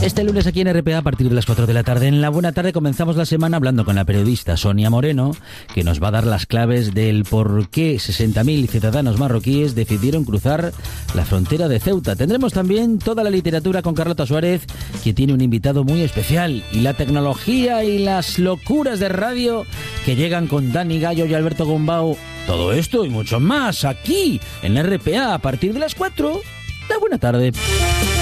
Este lunes aquí en RPA a partir de las 4 de la tarde. En la Buena Tarde comenzamos la semana hablando con la periodista Sonia Moreno, que nos va a dar las claves del por qué 60.000 ciudadanos marroquíes decidieron cruzar la frontera de Ceuta. Tendremos también toda la literatura con Carlota Suárez, que tiene un invitado muy especial, y la tecnología y las locuras de radio que llegan con Dani Gallo y Alberto Gombau. Todo esto y mucho más aquí en RPA a partir de las 4. La Buena Tarde.